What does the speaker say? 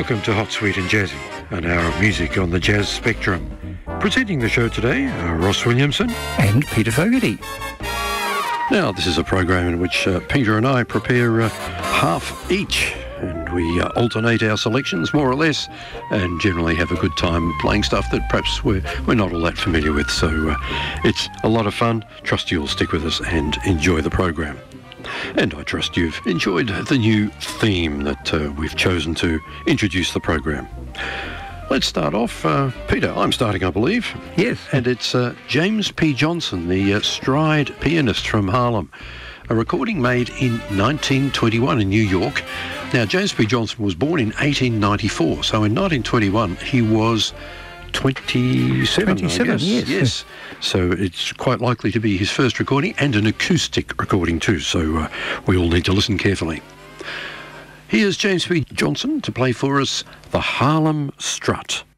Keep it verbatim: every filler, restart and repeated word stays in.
Welcome to Hot, Sweet and Jazzy, an hour of music on the jazz spectrum. Presenting the show today are Ross Williamson and Peter Fogarty. Now, this is a program in which uh, Peter and I prepare uh, half each, and we uh, alternate our selections more or less, and generally have a good time playing stuff that perhaps we're, we're not all that familiar with. So uh, it's a lot of fun. Trust you'll stick with us and enjoy the program. And I trust you've enjoyed the new theme that uh, we've chosen to introduce the program. Let's start off. Uh, Peter, I'm starting, I believe. Yes. And it's uh, James P. Johnson, the uh, stride pianist from Harlem, a recording made in nineteen twenty-one in New York. Now, James P. Johnson was born in eighteen ninety-four, so in nineteen twenty-one he was twenty-seven, twenty-seven, I guess. yes. Yes. So it's quite likely to be his first recording, and an acoustic recording too, so uh, we all need to listen carefully. Here's James P. Johnson to play for us the Harlem Strut.